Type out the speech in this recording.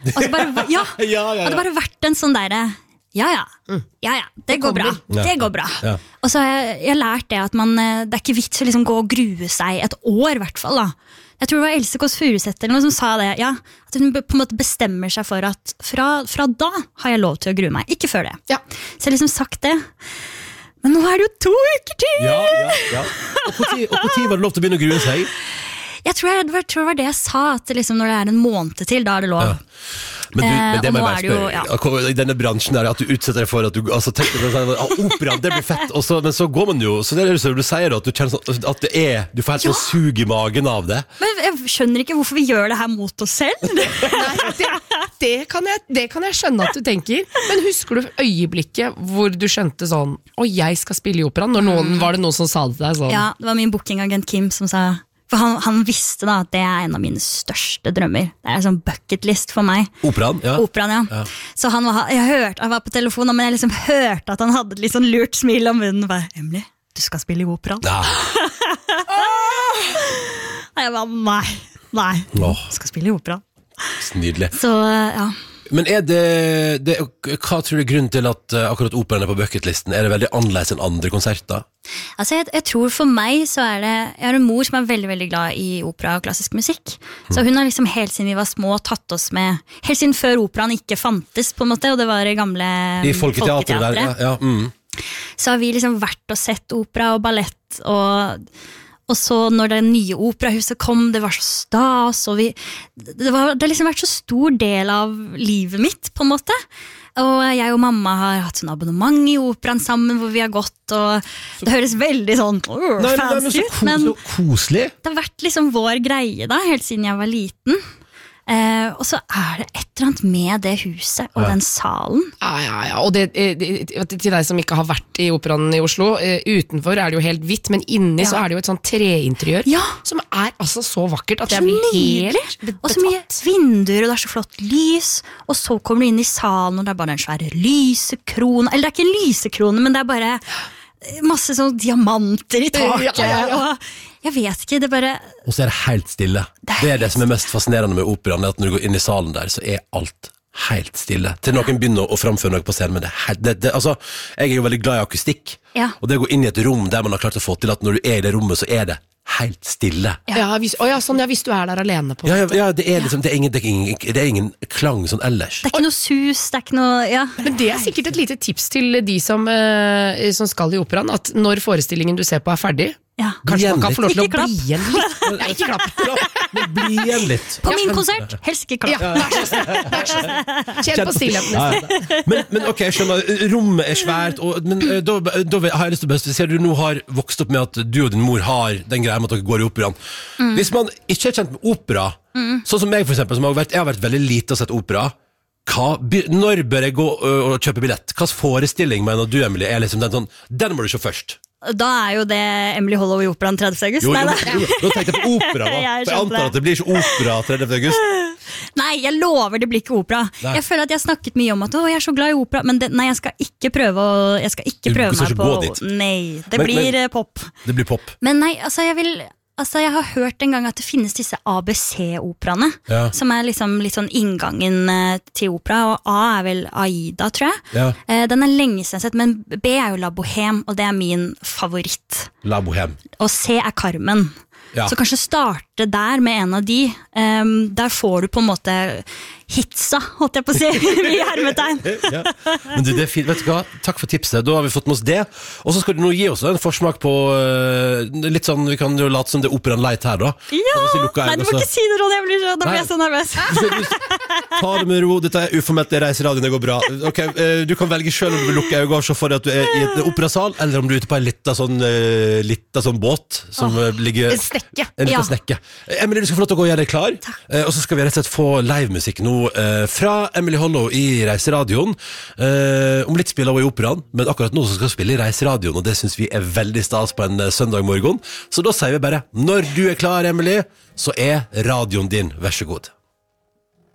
Og så bare, og det bare vært en sånn der det går bra. Det går bra. Og så har jeg lært det at det er ikke vits å liksom gå og grue seg et år, I hvert fall da. Jeg tror det var Else Kåss Furuseth eller noe som sa det, at hun på en måte bestemmer seg for at fra da har jeg lov til å grue meg, ikke før det. Så jeg har liksom sagt det. Men nå er det jo 2 uker til! Og hvor tid var det lov til å begynne å grue seg? Jeg tror det var det jeg sa, at liksom når det er en måned til, da er det lov. Men det må jeg bare spørre I denne bransjen der, at du utsetter deg for at du tenker opera, det blir fett men så går man jo, så det det du sier da, at du kjenner sånn, at du får helt sånn sug I magen av det. Men jeg skjønner ikke hvorfor vi gjør det her mot oss selv. Nei, det kan jeg skjønne at du tenker, men husker du øyeblikket hvor du skjønte sånn, jeg skal spille I operaen, var det noen som sa det til deg sånn? Ja, det var min bookingagent Kim som sa, for han visste da at det en av mine største drømmer. Det en sånn bucketlist for meg. Operaen, Operaen, Så han var på telefonen, men jeg liksom hørte at han hadde et litt sånn lurt smil om munnen. Bare, Emily, du skal spille I operaen. Jeg bare, nei, du skal spille I operaen. Nydelig. Så, Men hva tror du er grunnen til at akkurat operaen på bucketlisten? Det veldig annerledes enn andre konserter? Altså jeg tror for meg så det jeg har en mor som veldig, veldig glad I opera og klassisk musikk. Så hun har liksom helt siden vi var små tatt oss med, helt siden før operaen ikke fantes på en måte, og det var I gamle I folketeatret der, Så har vi liksom vært og sett opera og ballett, og så når det nye operahuset kom, det var så stas, og det har liksom vært så stor del av livet mitt, på en måte. Og jeg og mamma har hatt sånn abonnement I operaen sammen, hvor vi har gått, og det høres veldig sånn fancy ut, men koselig. Det har vært liksom vår greie da, helt siden jeg var liten. Og så det et eller annet med det huset og den salen. Og til deg som ikke har vært I operaen I Oslo, utenfor det jo helt hvitt, men inni så det jo et sånn treinteriør som altså så vakkert at jeg blir helt betatt. Og så mye vinduer, og det så flott lys, og så kommer du inn I salen, og det bare en svær lysekrone, eller det ikke en lysekrone, men det bare masse sånn diamanter I taket, og jeg vet ikke, det bare Og så det helt stille. Det som mest fascinerende med operaen, at når du går inn I salen der, så alt helt stille. Til noen begynner å framføre noe på scenen, men altså, jeg jo veldig glad I akustikk, og det å gå inn I et rom der man har klart å få til at når du I det rommet, så det helt stille. Hvis du der alene på. Det liksom, det ingen klang sånn ellers. Det ikke noe sus, det ikke noe, Men det sikkert et lite tips til de som skal I operaen, at når forestillingen du ser på ferdig, kanskje man kan få lov til å bli igjen litt. Nei, ikke klapp. Men bli igjen litt. På min konsert, helst ikke klapp. Vær så snill. Kjenn på stillheten. Men ok, jeg skjønner, rommet svært, men da har jeg lyst til å bestemme, du nå har vokst opp med at du og din mor har den greia med at dere går I operaen. Hvis man ikke kjent med opera, sånn som meg for eksempel, som jeg har vært veldig lite og sett opera, når bør jeg gå og kjøpe billett? Hva forestilling mener du, Emily, liksom den må du se først? Da jo det Emily Hollow I operaen 30. august. Jo, nå tenkte jeg på opera da. For jeg antar at det blir ikke opera 30. august. Nei, jeg lover det blir ikke opera. Jeg føler at jeg snakket mye om at jeg så glad I opera, men jeg skal ikke prøve meg på. Nei, det blir pop. Det blir pop. Men nei, jeg har hørt en gang at det finnes disse ABC-operaene, som liksom litt sånn inngangen til opera, og A vel Aida, tror jeg. Den lenge siden sett, men B jo La Bohème, og det min favoritt. La Bohème. Og C Carmen. Så kanskje starte der med en av de. Der får du på en måte hitsa, holdt jeg på å si, I hermetegn. Men det fint, vet du hva? Takk for tipset, da har vi fått med oss det. Og så skal du nå gi oss en forsmak på litt sånn, vi kan jo late som det operaen light her da. Nei, du må ikke si det, Ronny, da blir jeg så nervøs. Ta det med ro, dette uformelt, det reiseradioen, det går bra. Du kan velge selv om du vil lukke øynene og se for deg at du I et operasal, eller om du ute på en liten sånn båt som ligger... En liten snekke. Emily, du skal få lov til å gå og gjøre deg klar. Og så skal vi rett og slett få livemusikk nå fra Emily Hollow I Reiseradioen. Om litt spiller hun I operaen, men akkurat nå så skal hun spille I Reiseradioen, og det synes vi veldig stas på en søndag morgen. Så da sier vi bare, når du klar, Emily, så radioen din, vær så god.